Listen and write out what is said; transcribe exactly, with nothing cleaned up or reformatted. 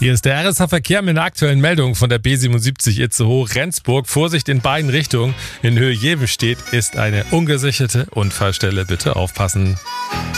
Hier ist der R S H-Verkehr mit einer aktuellen Meldung von der B siebenundsiebzig Itzehoe-Rendsburg. Vorsicht in beiden Richtungen. In Höhe Jevenstedt ist eine ungesicherte Unfallstelle. Bitte aufpassen.